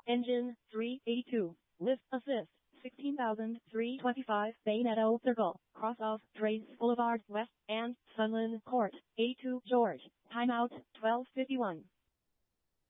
Engine 382. Lift assist 16,325. Bayonetto Circle. Cross of Drays Boulevard West and Sunland Court. A2 George. Timeout 12:51.